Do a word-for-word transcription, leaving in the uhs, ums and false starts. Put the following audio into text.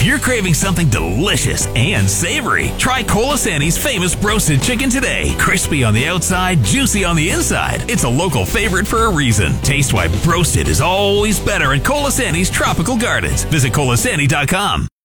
you're craving something delicious and savory, try Colasanti's famous broasted chicken today. Crispy on the outside, juicy on the inside. It's a local favorite for a reason. Taste why broasted is always better at Colasanti's Tropical Gardens. Visit colasanti dot com.